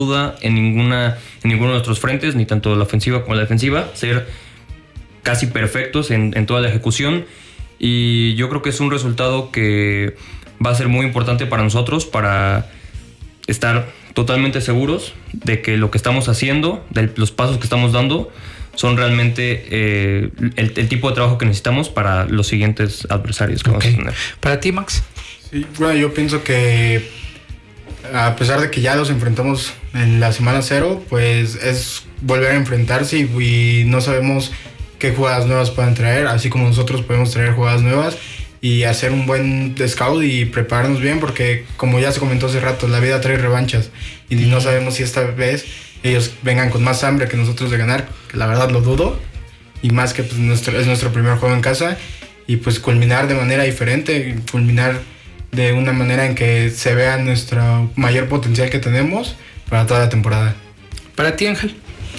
duda en ninguno de nuestros frentes, ni tanto la ofensiva como la defensiva, ser casi perfectos en toda la ejecución, y yo creo que es un resultado que va a ser muy importante para nosotros, para estar totalmente seguros de que lo que estamos haciendo, de los pasos que estamos dando, son realmente el tipo de trabajo que necesitamos para los siguientes adversarios que vamos a tener. ¿Para ti, Max? Sí, bueno, yo pienso que a pesar de que ya los enfrentamos en la semana 0, pues es volver a enfrentarse y no sabemos qué jugadas nuevas puedan traer, así como nosotros podemos traer jugadas nuevas y hacer un buen scout y prepararnos bien, porque como ya se comentó hace rato, la vida trae revanchas y no sabemos si esta vez ellos vengan con más hambre que nosotros de ganar, que la verdad lo dudo, y más que pues, es nuestro primer juego en casa, y pues culminar de manera diferente, culminar de una manera en que se vea nuestro mayor potencial que tenemos para toda la temporada. ¿Para ti, Ángel?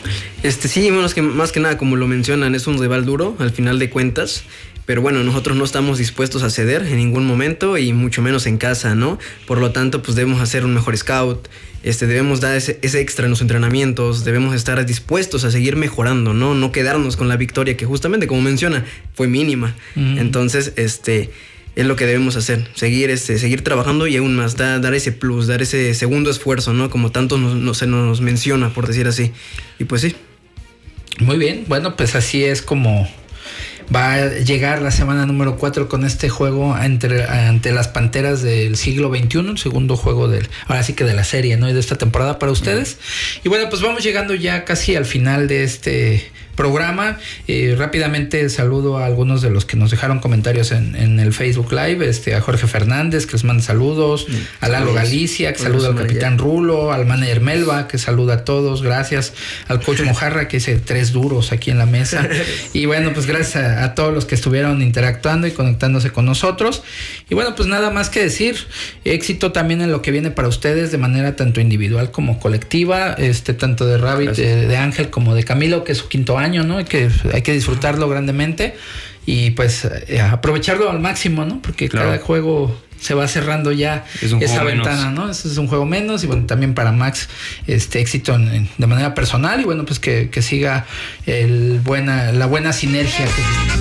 Sí, más que nada, como lo mencionan, es un rival duro al final de cuentas. Pero bueno, nosotros no estamos dispuestos a ceder en ningún momento, y mucho menos en casa, ¿no? Por lo tanto, pues debemos hacer un mejor scout, debemos dar ese extra en los entrenamientos, debemos estar dispuestos a seguir mejorando, ¿no? No quedarnos con la victoria que justamente, como menciona, fue mínima. Entonces, es lo que debemos hacer, seguir trabajando y aún más, dar ese plus, dar ese segundo esfuerzo, ¿no? Como tanto se nos menciona, por decir así. Y pues sí. Muy bien, bueno, pues así es como va a llegar la semana número 4 con este juego ante las Panteras del siglo XXI, el segundo juego ahora sí que de la serie, ¿no? Y de esta temporada para ustedes. Y bueno, pues vamos llegando ya casi al final de este programa. Rápidamente saludo a algunos de los que nos dejaron comentarios en el Facebook Live, a Jorge Fernández, que les manda saludos, a Lalo Galicia, que saluda al Capitán Rulo, al manager Melba, que saluda a todos, gracias, al coach Mojarra, que dice 3 duros aquí en la mesa. Y bueno, pues gracias a todos los que estuvieron interactuando y conectándose con nosotros. Y bueno, pues nada más que decir, éxito también en lo que viene para ustedes de manera tanto individual como colectiva, tanto de Rabbit, de Ángel, como de Camilo, que es su 5º año, ¿no? Hay que disfrutarlo grandemente y pues aprovecharlo al máximo, ¿no? Porque cada juego se va cerrando ya esa ventana, ¿no? Ese es un juego menos. Y bueno, también para Max, éxito de manera personal, y bueno, pues que siga la buena sinergia que